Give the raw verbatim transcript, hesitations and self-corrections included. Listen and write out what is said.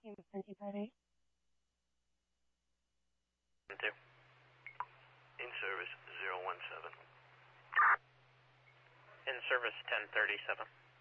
Team twenty-five eight. Two. In service zero one seven. In service ten thirty-seven.